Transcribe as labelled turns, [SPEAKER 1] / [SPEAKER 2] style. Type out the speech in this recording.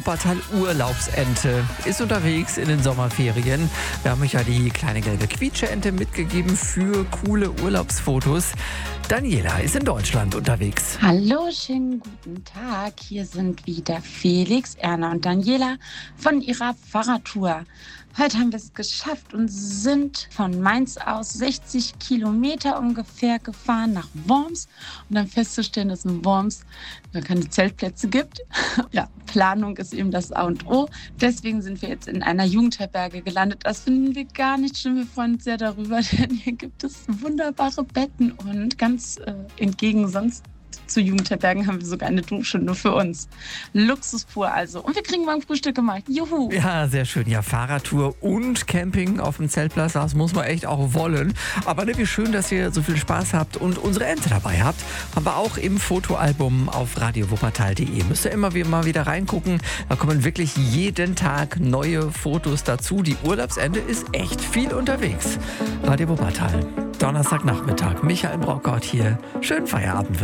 [SPEAKER 1] Wuppertal Urlaubsente ist unterwegs in den Sommerferien. Wir haben euch ja die kleine gelbe Quietscheente mitgegeben für coole Urlaubsfotos. Daniela ist in Deutschland unterwegs.
[SPEAKER 2] Hallo, schönen guten Tag. Hier sind wieder Felix, Erna und Daniela von ihrer Fahrradtour. Heute haben wir es geschafft und sind von Mainz aus 60 Kilometer ungefähr gefahren nach Worms. Und dann festzustellen, dass in Worms keine Zeltplätze gibt. Ja, Planung ist eben das A und O. Deswegen sind wir jetzt in einer Jugendherberge gelandet. Das finden wir gar nicht schlimm. Wir freuen uns sehr darüber, denn hier gibt es wunderbare Betten und ganz entgegen sonst zu Jugendherbergen haben wir sogar eine Dusche nur für uns. Luxus pur also. Und wir kriegen morgen Frühstück gemacht. Juhu!
[SPEAKER 1] Ja, sehr schön. Ja, Fahrradtour und Camping auf dem Zeltplatz, das muss man echt auch wollen. Aber wie schön, dass ihr so viel Spaß habt und unsere Ente dabei habt. Haben wir auch im Fotoalbum auf radiowuppertal.de. Müsst ihr immer wieder reingucken. Da kommen wirklich jeden Tag neue Fotos dazu. Die Urlaubsente ist echt viel unterwegs. Radio Wuppertal. Donnerstagnachmittag. Michael Brockert hier. Schönen Feierabend.